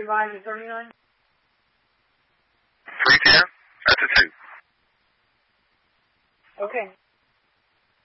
35 and 39? 310. That's a 2. Okay.